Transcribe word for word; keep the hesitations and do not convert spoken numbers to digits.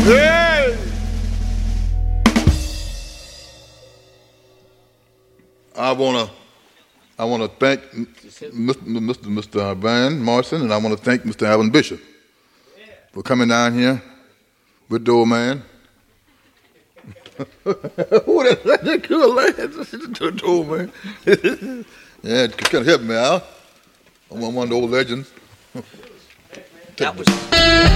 Hey! I wanna, I wanna thank Mister Mister Mister Van Morrison, and I wanna thank Mister Allen Bishop for coming down here with the old man. Who that? That good lad, the old man. Yeah, can help me out. I'm one of the old legends. That was